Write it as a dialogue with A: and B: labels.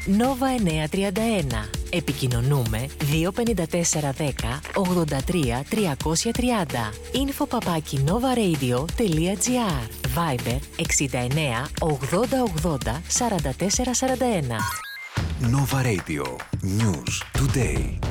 A: Nova 931. Επικοινωνούμε 25410 83 330. info@novaradio.gr. Viber 69 80 80 44 41.
B: Nova Radio. News today.